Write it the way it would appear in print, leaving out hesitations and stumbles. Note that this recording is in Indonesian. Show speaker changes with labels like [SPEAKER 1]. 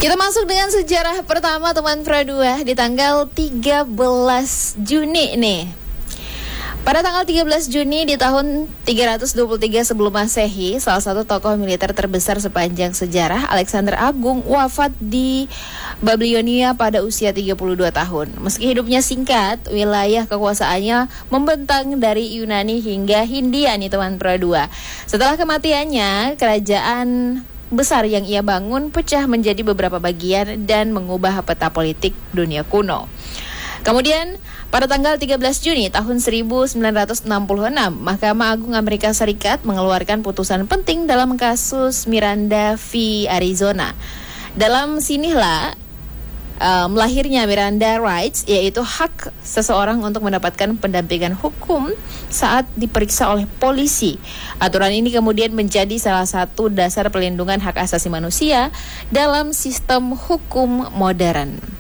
[SPEAKER 1] Kita masuk dengan sejarah pertama teman Pro 2 di tanggal 13 Juni nih. Pada tanggal 13 Juni di tahun 323 sebelum Masehi, salah satu tokoh militer terbesar sepanjang sejarah, Alexander Agung, wafat di Babilonia pada usia 32 tahun. Meski hidupnya singkat, wilayah kekuasaannya membentang dari Yunani hingga Hindia nih teman Pro 2. Setelah kematiannya, kerajaan besar yang ia bangun pecah menjadi beberapa bagian dan mengubah peta politik dunia kuno. Kemudian pada tanggal 13 Juni tahun 1966, Mahkamah Agung Amerika Serikat mengeluarkan putusan penting dalam kasus Miranda v. Arizona. Dalam sinilah melahirnya Miranda Rights, yaitu hak seseorang untuk mendapatkan pendampingan hukum saat diperiksa oleh polisi. Aturan ini kemudian menjadi salah satu dasar pelindungan hak asasi manusia dalam sistem hukum modern.